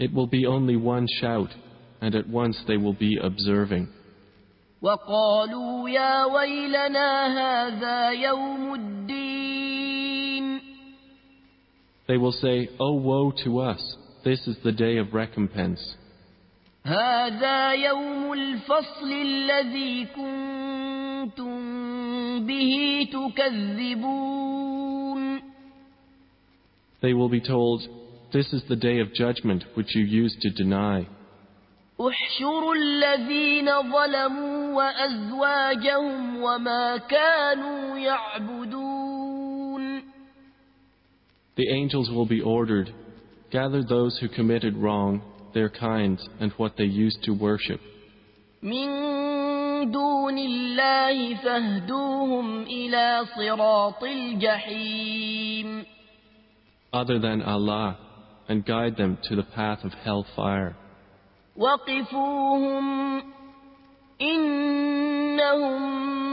It will be only one shout, and at once they will be observing. وقالوا يا ويلنا هذا يوم الدين. They will say, "Oh, woe to us, this is the day of recompense. هذا يوم الفصل الذي كنتم به تكذبون." They will be told, "This is the day of judgment which you used to deny." احشروا الذين ظلموا وأزواجهم وما كانوا يعبدون. The angels will be ordered, "Gather those who committed wrong, their kinds, and what they used to worship. من دون الله فاهدوهم إلى صراط الجحيم. Other than Allah, and guide them to the path of hellfire. وقفوهم إنهم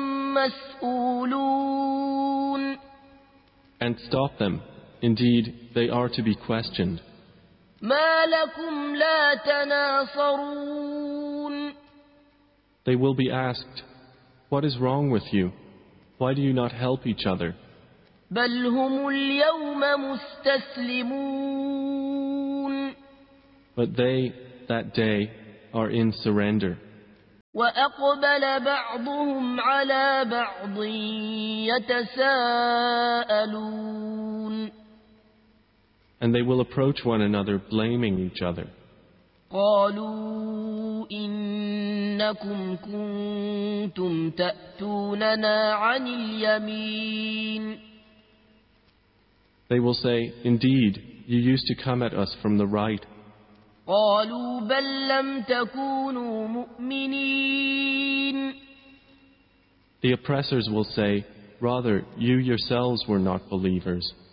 مسؤولون. And stop them. Indeed, they are to be questioned. ما لكم لا تناصرون. They will be asked, "What is wrong with you? Why do you not help each other?" بل هم اليوم مستسلمون. But they, that day, are in surrender. وأقبل بعضهم على بعض يتساءلون. And they will approach one another blaming each other. قالوا إنكم كنتم تأتوننا عن اليمين. They will say, "Indeed, you used to come at us from the right." قالوا بل لم تكونوا مؤمنين. The oppressors will say, "Rather, you yourselves were not believers."